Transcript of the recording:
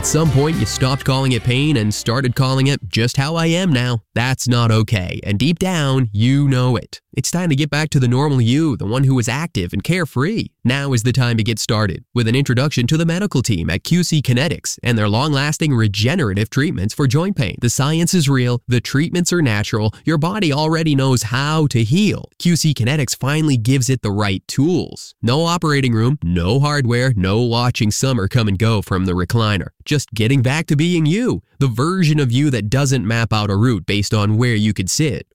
At some point, you stopped calling it pain and started calling it just how I am now. That's not okay, and deep down, you know it. It's time to get back to the normal you, the one who was active and carefree. Now is the time to get started with an introduction to the medical team at QC Kinetics and their long-lasting regenerative treatments for joint pain. The science is real, the treatments are natural, your body already knows how to heal. QC Kinetics finally gives it the right tools. No operating room, no hardware, no watching summer come and go from the recliner. Just getting back to being you, the version of you that doesn't map out a route based on where you could sit